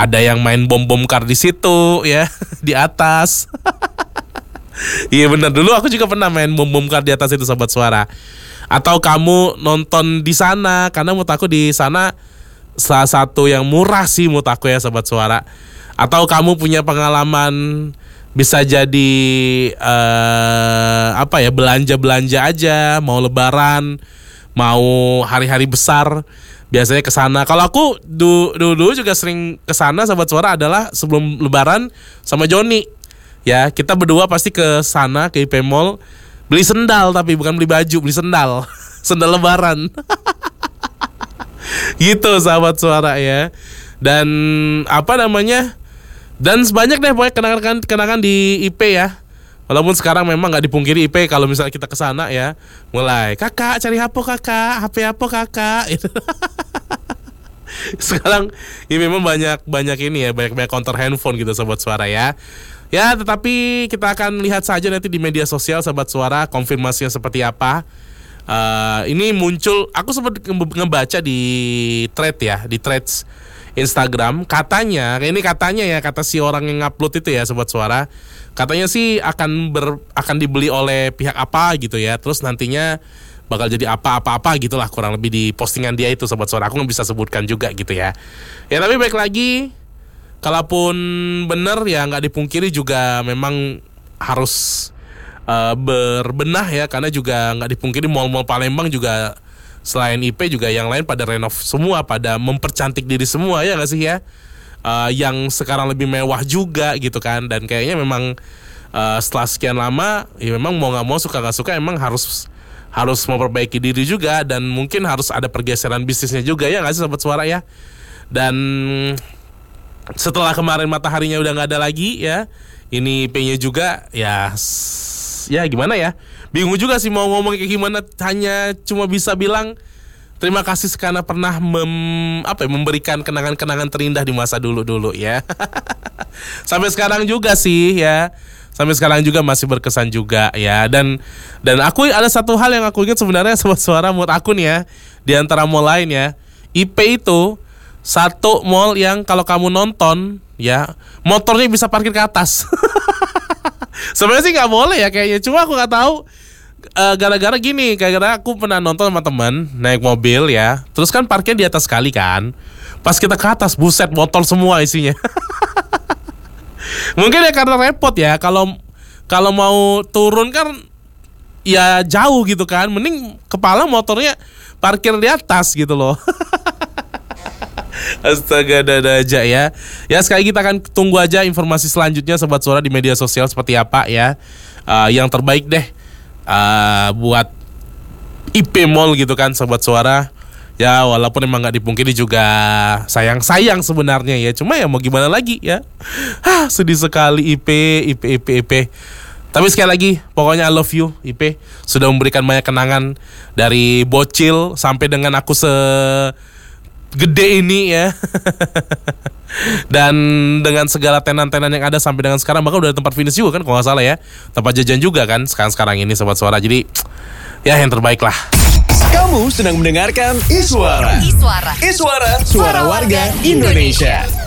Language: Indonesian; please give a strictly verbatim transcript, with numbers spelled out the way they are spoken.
ada yang main bom-bom kar di situ ya, di atas. Iya benar, dulu aku juga pernah main bom-bom kar di atas itu Sobat Suara. Atau kamu nonton di sana, karena menurut aku di sana salah satu yang murah sih menurut aku ya Sobat Suara. Atau kamu punya pengalaman bisa jadi uh, apa ya, belanja-belanja aja, mau lebaran, mau hari-hari besar, biasanya ke sana. Kalau aku dulu juga sering ke sana Sobat Suara adalah sebelum lebaran sama Joni. Ya, kita berdua pasti ke sana ke I P Mall beli sendal, tapi bukan beli baju, beli sendal. Sendal lebaran. Gitu sahabat Suara ya. Dan apa namanya? Dan sebanyak deh pokoknya kenangan-kenangan di I P ya. Walaupun sekarang memang gak dipungkiri I P kalau misalnya kita kesana ya, mulai kakak cari H P kakak, H P apa kakak. Sekarang ya memang banyak banyak ini ya, banyak banyak counter handphone gitu Sobat Suara ya. Ya tetapi kita akan lihat saja nanti di media sosial Sobat Suara konfirmasinya seperti apa. Uh, ini muncul, aku sempat ngebaca di thread ya, di threads Instagram, katanya, ini katanya ya, kata si orang yang ngupload itu ya Sobat Suara, katanya sih akan ber, akan dibeli oleh pihak apa gitu ya, terus nantinya bakal jadi apa-apa-apa gitulah kurang lebih di postingan dia itu Sobat Suara. Aku nggak bisa sebutkan juga gitu ya. Ya tapi baik lagi, kalaupun benar ya nggak dipungkiri juga memang harus uh, berbenah ya, karena juga nggak dipungkiri mall-mall Palembang juga selain I P juga yang lain pada renov semua, pada mempercantik diri semua ya nggak sih ya, uh, yang sekarang lebih mewah juga gitu kan. Dan kayaknya memang uh, setelah sekian lama ya memang mau nggak mau, suka nggak suka emang harus harus memperbaiki diri juga, dan mungkin harus ada pergeseran bisnisnya juga ya nggak sih Sobat Suara ya. Dan setelah kemarin mataharinya udah nggak ada lagi ya, ini I P-nya juga ya ya gimana ya, bingung juga sih mau ngomong kayak gimana. Hanya cuma bisa bilang terima kasih karena pernah mem, apa ya, memberikan kenangan-kenangan terindah di masa dulu-dulu ya. Sampai sekarang juga sih ya, sampai sekarang juga masih berkesan juga ya. Dan dan aku ada satu hal yang aku ingat sebenarnya Sobat Suara, menurut aku nih ya, di antara mall lain ya, I P itu satu mall yang kalau kamu nonton ya, motornya bisa parkir ke atas. Sebenarnya sih nggak boleh ya kayaknya, cuma aku nggak tahu. Uh, gara-gara gini, gara-gara aku pernah nonton sama teman naik mobil ya, terus kan parkir di atas sekali kan, pas kita ke atas buset motor semua isinya. Mungkin ya karena repot ya, kalau kalau mau turun kan ya jauh gitu kan, mending kepala motornya parkir di atas gitu loh. Astaga, dada aja ya. Ya sekali kita akan tunggu aja informasi selanjutnya Sobat Suara di media sosial seperti apa ya. uh, Yang terbaik deh uh, buat I P Mall gitu kan Sobat Suara. Ya walaupun emang gak dipungkiri juga sayang-sayang sebenarnya ya, cuma ya mau gimana lagi ya. Hah, sedih sekali I P, I P, I P, I P. Tapi sekali lagi pokoknya I love you I P. Sudah memberikan banyak kenangan, dari bocil sampai dengan aku se gede ini ya. Dan dengan segala tenan-tenan yang ada sampai dengan sekarang, bahkan udah ada tempat finish juga kan kalau gak salah ya, tempat jajan juga kan sekarang-sekarang ini Sobat Suara. Jadi ya yang terbaik lah. Kamu sedang mendengarkan Iswara. Iswara. Iswara, suara warga Indonesia.